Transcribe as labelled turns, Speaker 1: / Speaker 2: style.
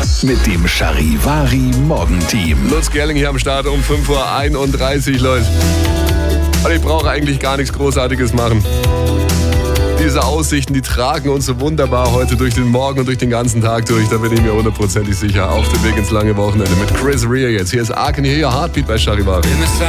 Speaker 1: mit dem Charivari Morgenteam.
Speaker 2: Lutz Gerling hier am Start um 5:31 Uhr, Leute. Und ich brauche eigentlich gar nichts Großartiges machen. Diese Aussichten, die tragen uns so wunderbar heute durch den Morgen und durch den ganzen Tag durch. Da bin ich mir hundertprozentig sicher. Auf dem Weg ins lange Wochenende mit Chris Rea jetzt. Hier ist I Can Hear Your Heartbeat bei Charivari.